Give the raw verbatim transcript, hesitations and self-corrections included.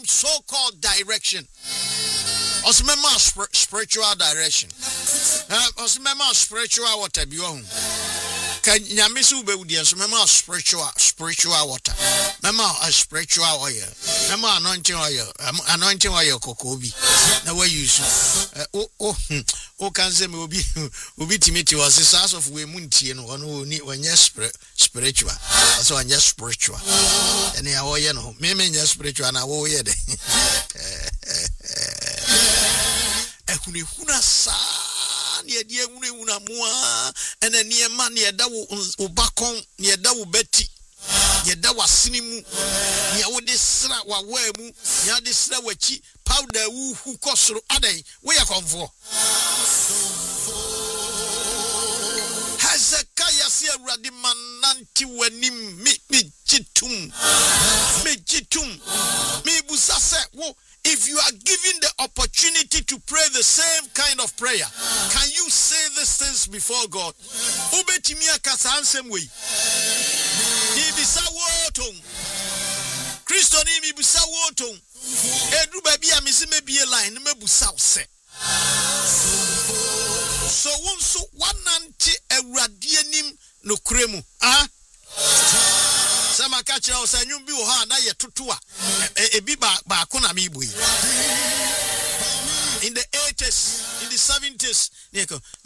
so-called direction. Osmema spiritual direction. Osmema spiritual water biyo. Can Yamisu be with the spiritual spiritual water. Mema a spiritual oil. Mema anointing oil. Anointing oil kokobi. Na we use. Oh oh oh can say me obi obi timiti was the source of we munti no ono ni when spiritual. So when spiritual. And ya oil no. Me me spiritual na wo ye de. Ehuni huna sa ye die huna huna mua ene nie ma ne da wo obakon ne da wo beti ye da wasini mu ne wo de sra wa wa mu ne de sra wachi powder wu hu kosoro adan we ya konfo Hezekiah si awrade mananti wanim mi mi jitum mi jitum mi busase wo. If you are given the opportunity to pray the same kind of prayer, can you say these things before God? Ubetimia kasansem way. Ni bisa woton. Kristo ni mi bisa woton. Edru baby a misime be line me busa se. So wonso wananti ewrade anim no kremu. Ah? Sama kachira osanyum bi wo ha na ye totoa ebi ba ba akona mi boy in the eighties in the seventies neko